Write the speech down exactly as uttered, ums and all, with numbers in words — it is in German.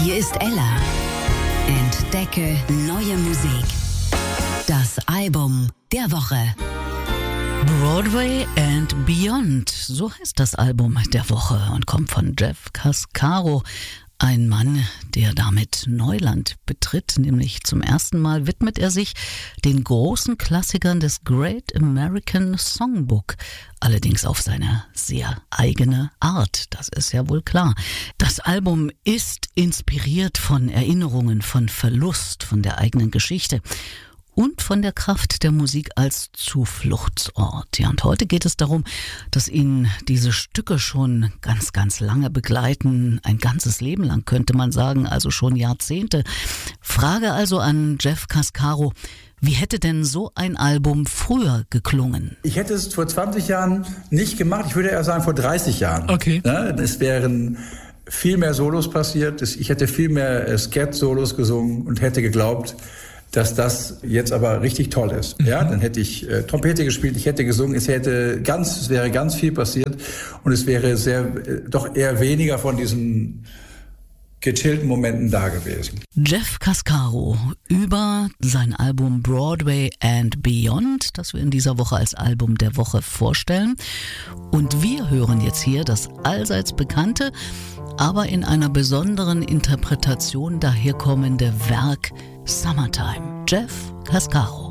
Hier ist Ella. Entdecke neue Musik. Das Album der Woche. Broadway and Beyond, so heißt das Album der Woche und kommt von Jeff Cascaro. Ein Mann, der damit Neuland betritt, nämlich zum ersten Mal widmet er sich den großen Klassikern des Great American Songbook. Allerdings auf seine sehr eigene Art, das ist ja wohl klar. Das Album ist inspiriert von Erinnerungen, von Verlust, von der eigenen Geschichte und von der Kraft der Musik als Zufluchtsort. Ja, und heute geht es darum, dass ihn diese Stücke schon ganz, ganz lange begleiten. Ein ganzes Leben lang könnte man sagen, also schon Jahrzehnte. Frage also an Jeff Cascaro: Wie hätte denn so ein Album früher geklungen? Ich hätte es vor zwanzig Jahren nicht gemacht. Ich würde eher sagen vor dreißig Jahren. Okay. Es wären viel mehr Solos passiert. Ich hätte viel mehr Scat-Solos gesungen und hätte geglaubt, dass das jetzt aber richtig toll ist. Mhm. Ja, dann hätte ich äh, Trompete gespielt, ich hätte gesungen, es hätte ganz, es wäre ganz viel passiert und es wäre sehr, äh, doch eher weniger von diesen gechillten Momenten da gewesen. Jeff Cascaro über sein Album Broadway and Beyond, das wir in dieser Woche als Album der Woche vorstellen. Und wir hören jetzt hier das allseits bekannte, aber in einer besonderen Interpretation daherkommende Werk Summertime. Jeff Cascaro.